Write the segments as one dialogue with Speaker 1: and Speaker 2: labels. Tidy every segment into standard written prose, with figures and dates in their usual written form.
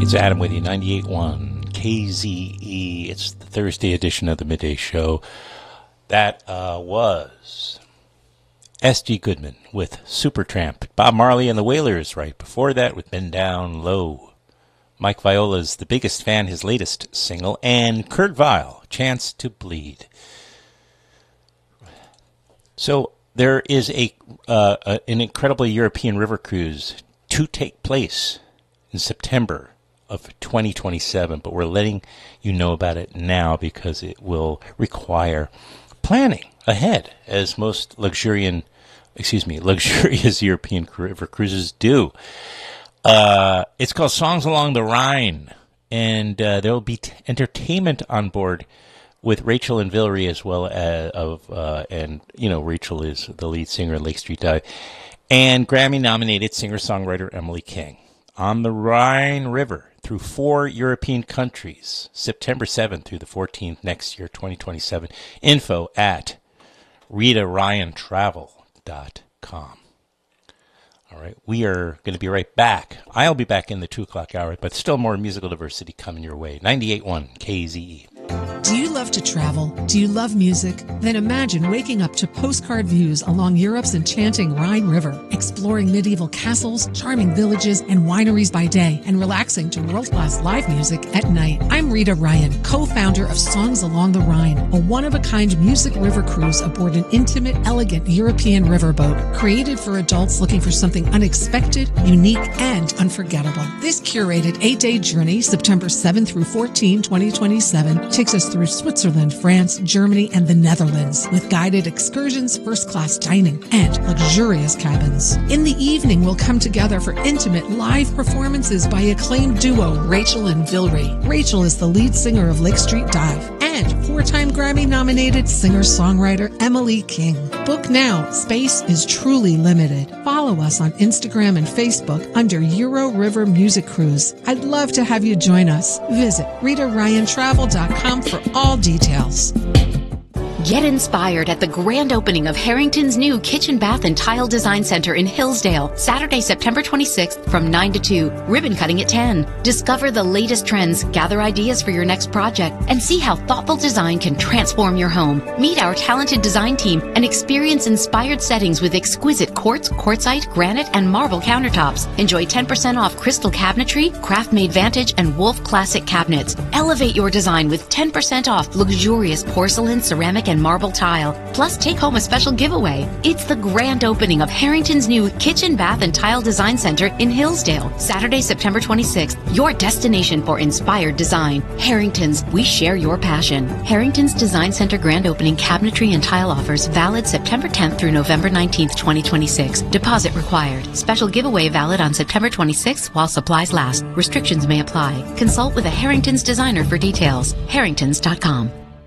Speaker 1: It's Adam with you, 98.1 KZE. It's the Thursday edition of the Midday Show. That was S.G. Goodman with Supertramp. Bob Marley and the Wailers right before that with Bend Down Low. Mike Viola's The Biggest Fan, his latest single. And Kurt Weill, Chance to Bleed. So there is an incredible European river cruise to take place in September of 2027, but we're letting you know about it now because it will require planning ahead, as most luxurious European river cruises do. It's called Songs Along the Rhine, and there will be entertainment on board with Rachel and Villery as well as Rachel is the lead singer of Lake Street Dive, and Grammy-nominated singer-songwriter Emily King on the Rhine River through 4 European countries, September 7th through the 14th next year, 2027. Info at RitaRyanTravel.com. All right, we are going to be right back. I'll be back in the 2 o'clock hour, but still more musical diversity coming your way. 98.1 KZE.
Speaker 2: Do you love to travel? Do you love music? Then imagine waking up to postcard views along Europe's enchanting Rhine River, exploring medieval castles, charming villages, and wineries by day, and relaxing to world-class live music at night. I'm Rita Ryan, co-founder of Songs Along the Rhine, a one-of-a-kind music river cruise aboard an intimate, elegant European riverboat, created for adults looking for something unexpected, unique, and unforgettable. This curated 8-day journey, September 7 through 14, 2027, takes us through Switzerland, France, Germany, and the Netherlands, with guided excursions, first-class dining, and luxurious cabins. In the evening, we'll come together for intimate live performances by acclaimed duo Rachel and Villery. Rachel is the lead singer of Lake Street Dive, and 4-time Grammy-nominated singer-songwriter Emily King. Book now. Space is truly limited. Follow us on Instagram and Facebook under Euro River Music Cruise. I'd love to have you join us. Visit RitaRyanTravel.com for all details.
Speaker 3: Get inspired at the grand opening of Harrington's new Kitchen, Bath, and Tile Design Center in Hillsdale, Saturday, September 26th from 9 to 2, ribbon cutting at 10. Discover the latest trends, gather ideas for your next project, and see how thoughtful design can transform your home. Meet our talented design team and experience inspired settings with exquisite quartz, quartzite, granite, and marble countertops. Enjoy 10% off crystal cabinetry, craft-made Vantage, and Wolf Classic cabinets. Elevate your design with 10% off luxurious porcelain, ceramic, and marble tile. Plus, take home a special giveaway. It's the grand opening of Harrington's new Kitchen, Bath, and Tile Design Center in Hillsdale, Saturday, September 26th. Your destination for inspired design. Harrington's, we share your passion. Harrington's Design Center grand opening cabinetry and tile offers valid September 10th through November 19th, 2026. Deposit required. Special giveaway valid on September 26th while supplies last. Restrictions may apply. Consult with a Harrington's designer for details. Harringtons.com.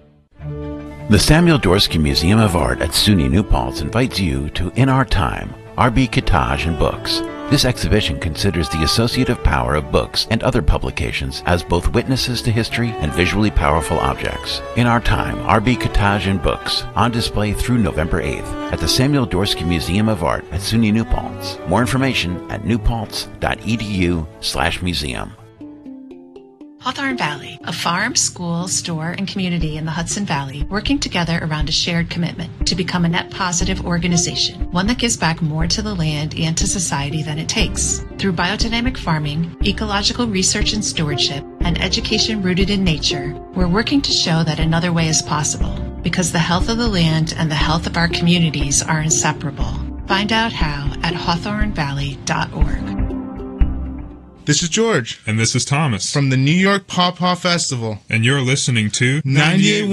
Speaker 4: The Samuel Dorsky Museum of Art at SUNY New Paltz invites you to In Our Time, R.B. Kitaj and Books. This exhibition considers the associative power of books and other publications as both witnesses to history and visually powerful objects. In Our Time, R.B. Kitaj and Books, on display through November 8th at the Samuel Dorsky Museum of Art at SUNY New Paltz. More information at newpaltz.edu/museum.
Speaker 5: Hawthorne Valley, a farm, school, store, and community in the Hudson Valley working together around a shared commitment to become a net positive organization, one that gives back more to the land and to society than it takes. Through biodynamic farming, ecological research and stewardship, and education rooted in nature, we're working to show that another way is possible, because the health of the land and the health of our communities are inseparable. Find out how at hawthornevalley.org.
Speaker 6: This is George.
Speaker 7: And this is Thomas.
Speaker 6: From the New York Paw Paw Festival.
Speaker 7: And you're listening to
Speaker 6: 98.1